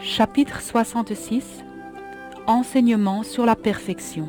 Chapitre 66. Enseignement sur la perfection.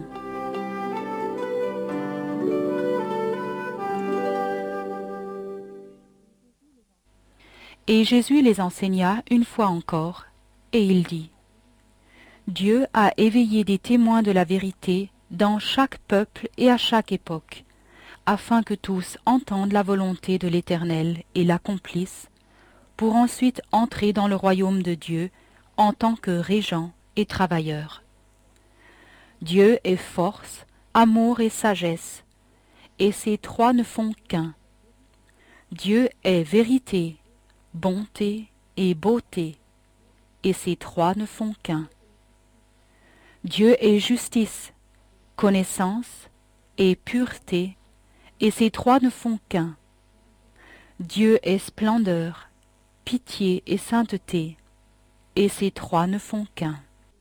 Et Jésus les enseigna une fois encore, et il dit: Dieu a éveillé des témoins de la vérité dans chaque peuple et à chaque époque, afin que tous entendent la volonté de l'Éternel et l'accomplissent, pour ensuite entrer dans le royaume de Dieu en tant que régents et travailleurs. Dieu est force, amour et sagesse, et ces trois ne font qu'un. Dieu est vérité, bonté et beauté, et ces trois ne font qu'un. Dieu est justice, connaissance et pureté, et ces trois ne font qu'un. Dieu est splendeur, pitié et sainteté, et ces trois ne font qu'un.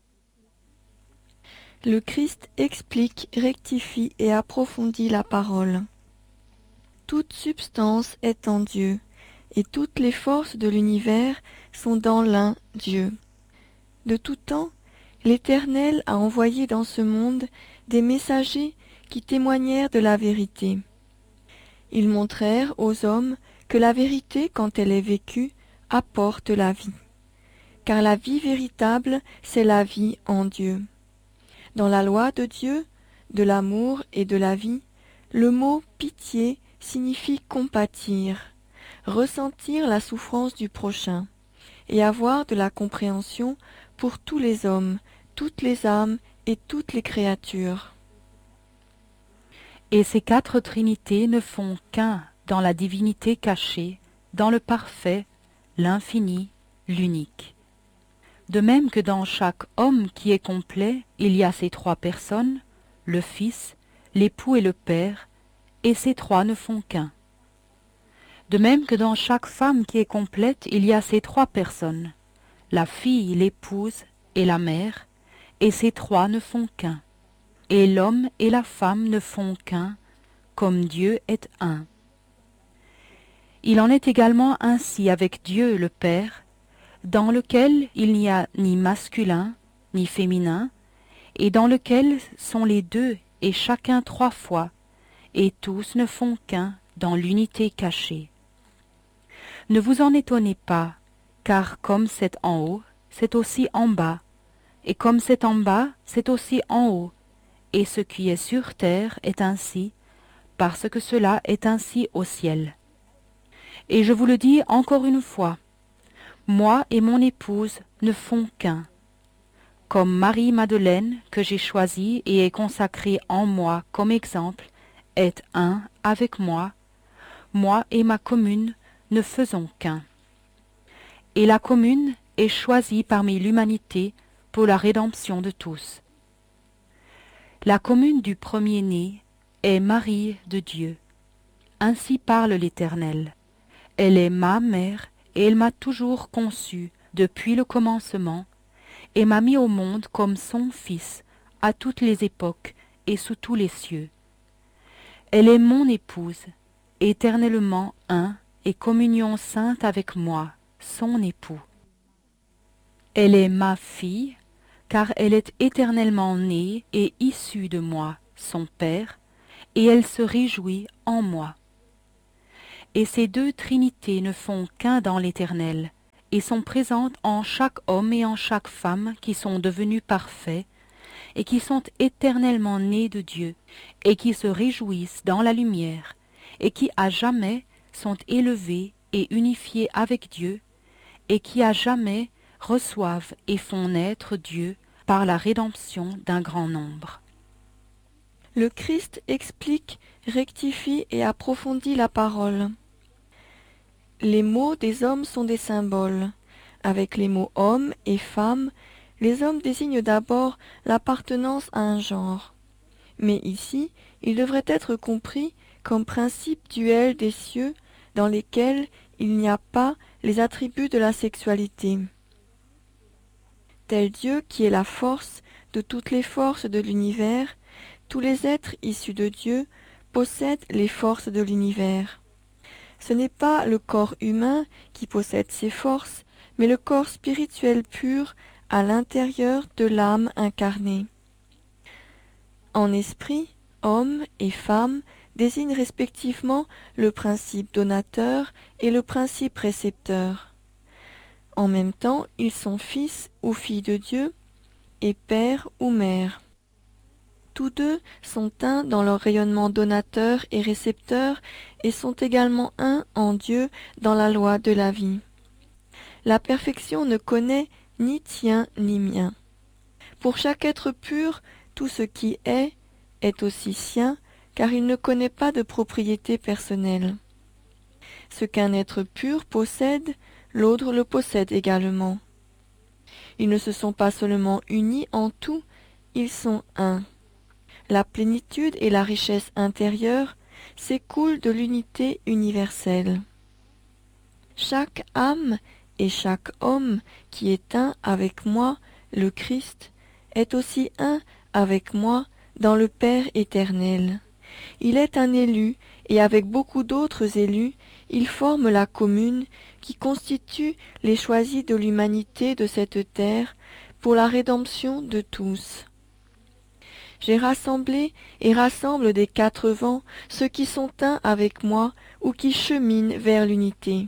Le Christ explique, rectifie et approfondit la parole. Toute substance est en Dieu, et toutes les forces de l'univers sont dans l'un Dieu. De tout temps, l'Éternel a envoyé dans ce monde des messagers qui témoignèrent de la vérité. Ils montrèrent aux hommes que la vérité, quand elle est vécue, apporte la vie. Car la vie véritable, c'est la vie en Dieu. Dans la loi de Dieu, de l'amour et de la vie, le mot pitié signifie compatir, ressentir la souffrance du prochain, et avoir de la compréhension pour tous les hommes, toutes les âmes et toutes les créatures. Et ces quatre trinités ne font qu'un dans la divinité cachée, dans le parfait, l'infini, l'unique. De même que dans chaque homme qui est complet, il y a ces trois personnes, le Fils, l'époux et le Père, et ces trois ne font qu'un. De même que dans chaque femme qui est complète, il y a ces trois personnes, la fille, l'épouse et la mère, et ces trois ne font qu'un. Et l'homme et la femme ne font qu'un, comme Dieu est un. Il en est également ainsi avec Dieu le Père, dans lequel il n'y a ni masculin ni féminin, et dans lequel sont les deux et chacun trois fois, et tous ne font qu'un dans l'unité cachée. Ne vous en étonnez pas, car comme c'est en haut, c'est aussi en bas, et comme c'est en bas, c'est aussi en haut, et ce qui est sur terre est ainsi, parce que cela est ainsi au ciel. Et je vous le dis encore une fois, moi et mon épouse ne font qu'un. Comme Marie-Madeleine, que j'ai choisie et ai consacrée en moi comme exemple, est un avec moi et ma commune ne faisons qu'un. Et la commune est choisie parmi l'humanité pour la rédemption de tous. La commune du premier-né est Marie de Dieu. Ainsi parle l'Éternel. Elle est ma mère et elle m'a toujours conçue depuis le commencement et m'a mis au monde comme son fils à toutes les époques et sous tous les cieux. Elle est mon épouse, éternellement un et communion sainte avec moi, son époux. Elle est ma fille, car elle est éternellement née et issue de moi, son père, et elle se réjouit en moi. Et ces deux trinités ne font qu'un dans l'Éternel, et sont présentes en chaque homme et en chaque femme qui sont devenus parfaits, et qui sont éternellement nés de Dieu, et qui se réjouissent dans la lumière, et qui à jamais sont élevés et unifiés avec Dieu, et qui à jamais reçoivent et font naître Dieu par la rédemption d'un grand nombre. Le Christ explique, rectifie et approfondit la parole. Les mots des hommes sont des symboles. Avec les mots homme et femme, les hommes désignent d'abord l'appartenance à un genre. Mais ici, il devrait être compris comme principe duel des cieux dans lesquels il n'y a pas les attributs de la sexualité. Tel Dieu qui est la force de toutes les forces de l'univers, tous les êtres issus de Dieu possèdent les forces de l'univers. Ce n'est pas le corps humain qui possède ces forces, mais le corps spirituel pur à l'intérieur de l'âme incarnée. En esprit, homme et femme désignent respectivement le principe donateur et le principe récepteur. En même temps, ils sont fils ou filles de Dieu et père ou mère. Tous deux sont un dans leur rayonnement donateur et récepteur et sont également un en Dieu dans la loi de la vie. La perfection ne connaît ni tien ni mien. Pour chaque être pur, tout ce qui est aussi sien, car il ne connaît pas de propriété personnelle. Ce qu'un être pur possède, l'autre le possède également. Ils ne se sont pas seulement unis en tout, ils sont un. La plénitude et la richesse intérieure s'écoulent de l'unité universelle. Chaque âme et chaque homme qui est un avec moi, le Christ, est aussi un avec moi dans le Père éternel. Il est un élu, et avec beaucoup d'autres élus, il forme la commune qui constitue les choisis de l'humanité de cette terre pour la rédemption de tous. J'ai rassemblé et rassemble des quatre vents ceux qui sont un avec moi ou qui cheminent vers l'unité.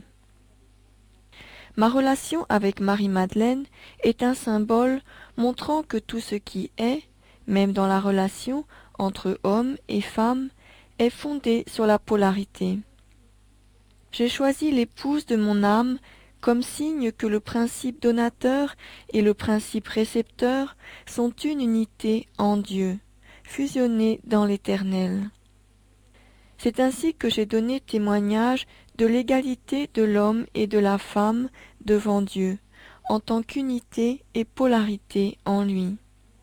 Ma relation avec Marie-Madeleine est un symbole montrant que tout ce qui est, même dans la relation entre homme et femme, est fondé sur la polarité. J'ai choisi l'épouse de mon âme comme signe que le principe donateur et le principe récepteur sont une unité en Dieu, fusionnés dans l'Éternel. C'est ainsi que j'ai donné témoignage de l'égalité de l'homme et de la femme devant Dieu, en tant qu'unité et polarité en lui.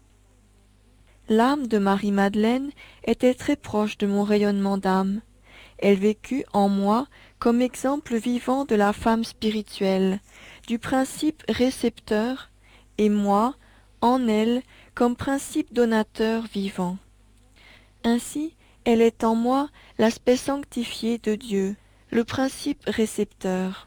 L'âme de Marie-Madeleine était très proche de mon rayonnement d'âme. Elle vécut en moi comme exemple vivant de la femme spirituelle, du principe récepteur, et moi, en elle, comme principe donateur vivant. Ainsi, elle est en moi l'aspect sanctifié de Dieu, le principe récepteur.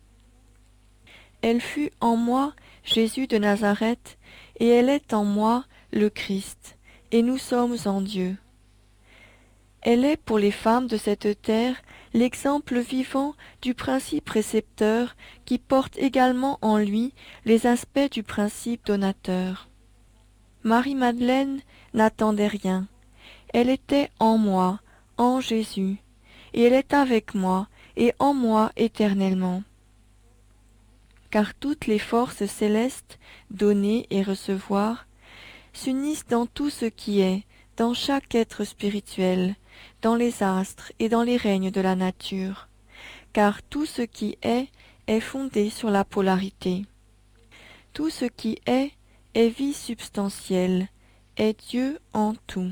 Elle fut en moi Jésus de Nazareth, et elle est en moi le Christ, et nous sommes en Dieu. Elle est pour les femmes de cette terre l'exemple vivant du principe récepteur qui porte également en lui les aspects du principe donateur. Marie-Madeleine n'attendait rien. Elle était en moi, en Jésus, et elle est avec moi et en moi éternellement. Car toutes les forces célestes, donner et recevoir, s'unissent dans tout ce qui est, dans chaque être spirituel, dans les astres et dans les règnes de la nature, car tout ce qui est fondé sur la polarité. Tout ce qui est vie substantielle, est Dieu en tout.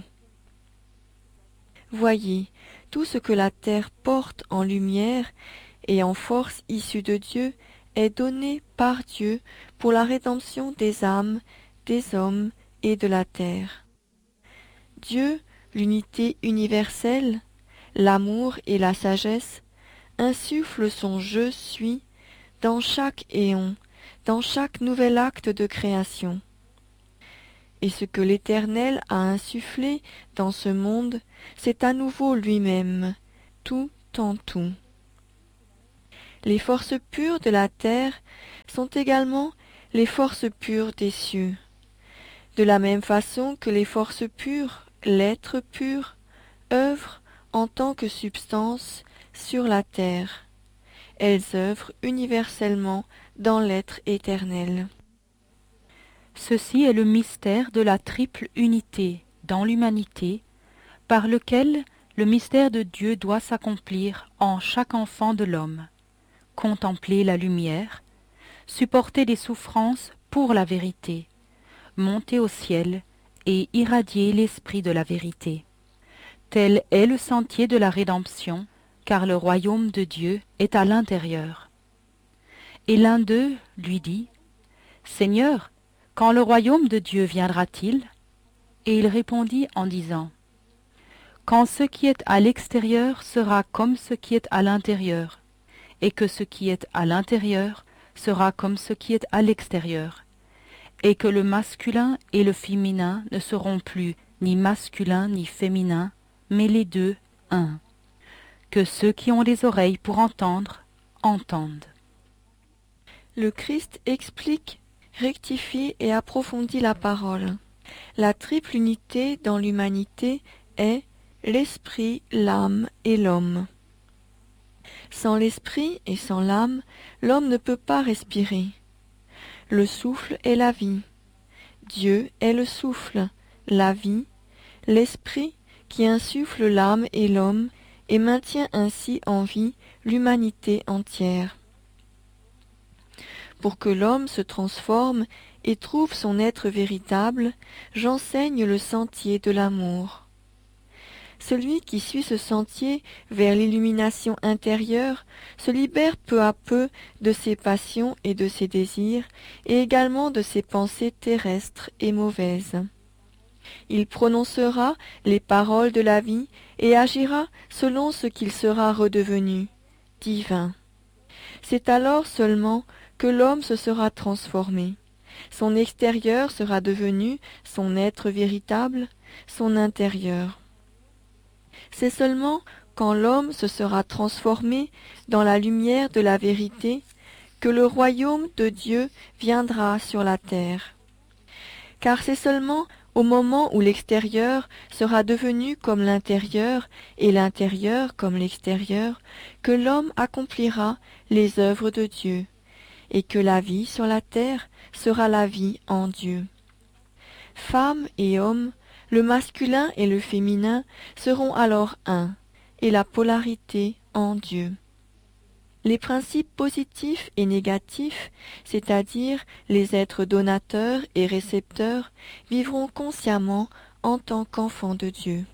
Voyez, tout ce que la terre porte en lumière et en force issue de Dieu est donné par Dieu pour la rédemption des âmes, des hommes et de la terre. Dieu, l'unité universelle, l'amour et la sagesse, insuffle son je suis dans chaque éon, dans chaque nouvel acte de création. Et ce que l'Éternel a insufflé dans ce monde, c'est à nouveau lui-même, tout en tout. Les forces pures de la terre sont également les forces pures des cieux. De la même façon que les forces pures, l'être pur, œuvrent en tant que substance sur la terre. Elles œuvrent universellement dans l'être éternel. Ceci est le mystère de la triple unité dans l'humanité, par lequel le mystère de Dieu doit s'accomplir en chaque enfant de l'homme. Contempler la lumière, supporter des souffrances pour la vérité, monter au ciel et irradier l'esprit de la vérité. Tel est le sentier de la rédemption, car le royaume de Dieu est à l'intérieur. Et l'un d'eux lui dit, « Seigneur, quand le royaume de Dieu viendra-t-il » Et il répondit en disant, « Quand ce qui est à l'extérieur sera comme ce qui est à l'intérieur, et que ce qui est à l'intérieur sera comme ce qui est à l'extérieur, et que le masculin et le féminin ne seront plus ni masculin ni féminin, mais les deux un. Que ceux qui ont des oreilles pour entendre, entendent. Le Christ explique, rectifie et approfondit la parole. La triple unité dans l'humanité est l'esprit, l'âme et l'homme. Sans l'esprit et sans l'âme, l'homme ne peut pas respirer. Le souffle est la vie. Dieu est le souffle, la vie, l'esprit qui insuffle l'âme et l'homme et maintient ainsi en vie l'humanité entière. Pour que l'homme se transforme et trouve son être véritable, j'enseigne le sentier de l'amour. Celui qui suit ce sentier vers l'illumination intérieure se libère peu à peu de ses passions et de ses désirs, et également de ses pensées terrestres et mauvaises. Il prononcera les paroles de la vie et agira selon ce qu'il sera redevenu, divin. C'est alors seulement que l'homme se sera transformé. Son extérieur sera devenu son être véritable, son intérieur. C'est seulement quand l'homme se sera transformé dans la lumière de la vérité que le royaume de Dieu viendra sur la terre. Car c'est seulement au moment où l'extérieur sera devenu comme l'intérieur et l'intérieur comme l'extérieur que l'homme accomplira les œuvres de Dieu, et que la vie sur la terre sera la vie en Dieu. Femmes et hommes, le masculin et le féminin seront alors un, et la polarité en Dieu. Les principes positifs et négatifs, c'est-à-dire les êtres donateurs et récepteurs, vivront consciemment en tant qu'enfants de Dieu.